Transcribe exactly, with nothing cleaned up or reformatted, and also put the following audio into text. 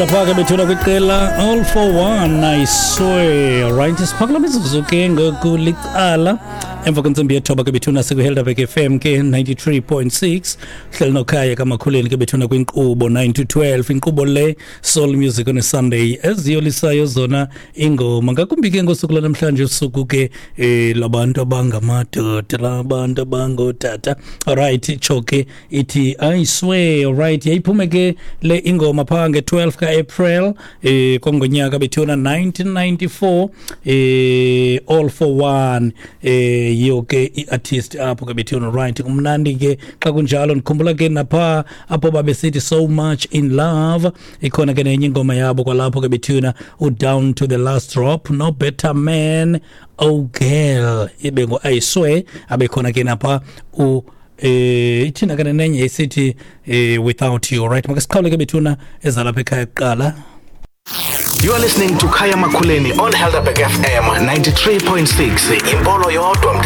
Khona phaka bethuna kwiqela all for one I swear right isiphakula mizuzuke ngokulicala emva kwensimbi yethoba ke bethuna sekuHelderberg F M ke ninety-three point six hleli nokhaya kamakhuleni ke bethuna kwinkqubo nine to twelve inkqubo le soul music on a Sunday eziyolisayo zona ingoma ngakumbi ke ngosuku namhlanje usuku ke eh labantu abangamadoda labantu abangotata alright choke ithi I swear alright yayiphume ke le ingoma pha nge twelve ka April eh kongonyaka bethuna nineteen ninety-four eh all for one eh yoke iartist apho ke bethuna right kumnandi ke xa kunjalo nikhumbula ke napha apho babesithi so much in love ikhona ke nenye ingoma yabo kwalapho ke bethuna u down to the last drop no better man oh girl ibe ngo I swear abekhona ke napha u eh ithina kana nenye isithi eh without you right makasikhawule ke bethuna ezalapha ekhaya kuqala. You are listening to Khaya Makhuleni on Helderberg F M ninety-three point six. Impolo yodwa.